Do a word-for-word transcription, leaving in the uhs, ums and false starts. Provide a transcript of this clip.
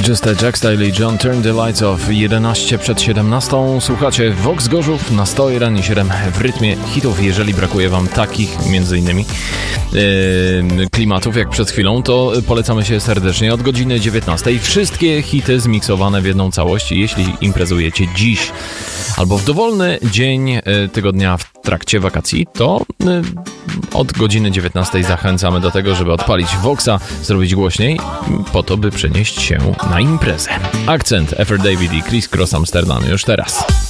Przezroczyste Jack Style i John Turn the Lights Off. jedenaście przed siedemnastą. Słuchacie Vox Gorzów na sto jeden i siedem w rytmie hitów. Jeżeli brakuje wam takich między innymi yy, klimatów jak przed chwilą, to polecamy się serdecznie od godziny dziewiętnastej. Wszystkie hity zmiksowane w jedną całość. Jeśli imprezujecie dziś albo w dowolny dzień yy, tygodnia w trakcie wakacji, to yy, od godziny dziewiętnastej zachęcamy do tego, żeby odpalić Voxa, zrobić głośniej, po to, by przenieść się na imprezę. Akcent, Effort David i Chris Cross Amsterdam już teraz.